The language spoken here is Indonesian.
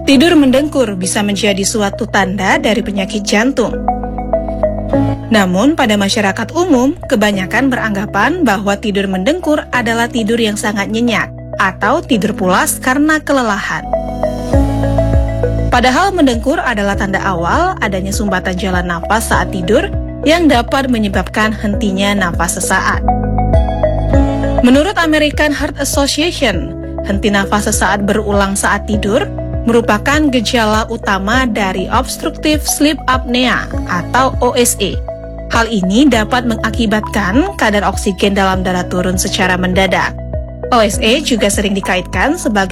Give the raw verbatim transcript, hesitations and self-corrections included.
Tidur mendengkur bisa menjadi suatu tanda dari penyakit jantung. Namun, pada masyarakat umum, kebanyakan beranggapan bahwa tidur mendengkur adalah tidur yang sangat nyenyak atau tidur pulas karena kelelahan. Padahal mendengkur adalah tanda awal adanya sumbatan jalan napas saat tidur yang dapat menyebabkan hentinya napas sesaat. Menurut American Heart Association, henti nafas sesaat berulang saat tidur merupakan gejala utama dari obstructive sleep apnea atau O S A. Hal ini dapat mengakibatkan kadar oksigen dalam darah turun secara mendadak. O S A juga sering dikaitkan sebagai